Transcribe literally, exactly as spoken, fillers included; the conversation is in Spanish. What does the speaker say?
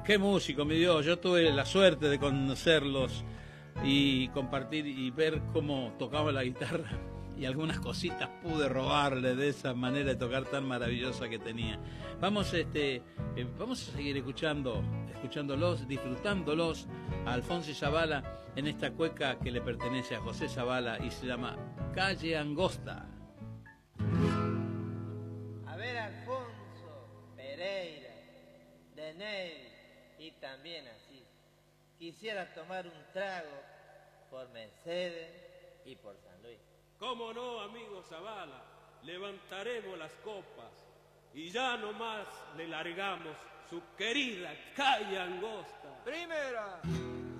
Qué músico, mi Dios. Yo tuve la suerte de conocerlos y compartir y ver cómo tocaba la guitarra. Y algunas cositas pude robarle de esa manera de tocar tan maravillosa que tenía. Vamos, este, eh, vamos a seguir escuchando, escuchándolos, disfrutándolos a Alfonso y Zabala en esta cueca que le pertenece a José Zabala y se llama Calle Angosta. A ver, Alfonso, Pereira, Deney y también así. Quisiera tomar un trago por Mercedes y por San Luis. ¿Cómo no, amigo Zabala? Levantaremos las copas y ya nomás le largamos su querida calle Angosta. Primera.